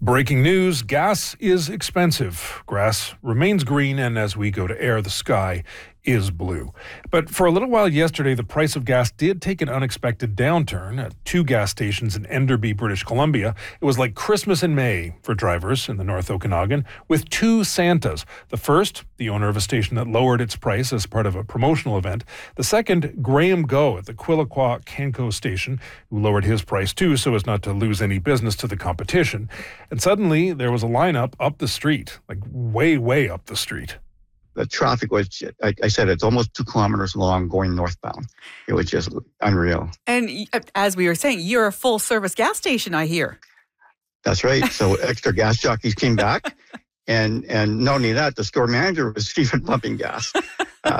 Breaking news, gas is expensive. Grass remains green, and as we go to air, the sky is blue. But for a little while yesterday, the price of gas did take an unexpected downturn at two gas stations in Enderby, British Columbia. It was like Christmas in May for drivers in the North Okanagan, with two Santas. The first, the owner of a station that lowered its price as part of a promotional event. The second, Graham Go at the Quilliqua Canco station, who lowered his price too so as not to lose any business to the competition. And suddenly, there was a lineup up the street, like way up the street. The traffic was, I said, it's almost 2 kilometers long going northbound. It was just unreal. And as we were saying, you're a full-service gas station, I hear. That's right. So extra gas jockeys came back. And not only that, the store manager was even pumping gas.